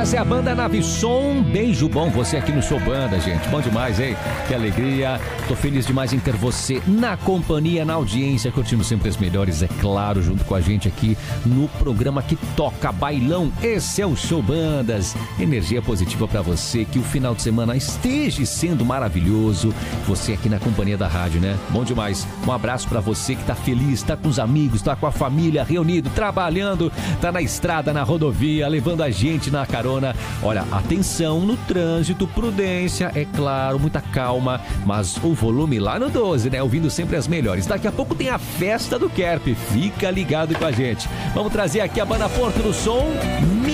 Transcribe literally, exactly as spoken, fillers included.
Essa é a banda Nave Som. Beijo bom você aqui no Show Banda, gente. Bom demais, hein? Que alegria. Tô feliz demais em ter você na companhia, na audiência, curtindo sempre as melhores, é claro, junto com a gente aqui no programa que toca bailão. Esse é o Show Bandas. Energia positiva pra você, que o final de semana esteja sendo maravilhoso. Você aqui na companhia da rádio, né? Bom demais. Um abraço pra você que tá feliz, tá com os amigos, tá com a família, reunido, trabalhando, tá na estrada, na rodovia, levando a gente na carona. Olha, atenção no trânsito, prudência, é claro, muita calma, mas o volume lá no doze, né? Ouvindo sempre as melhores. Daqui a pouco tem a festa do Kerp. Fica ligado com a gente. Vamos trazer aqui a banda Porto do Som.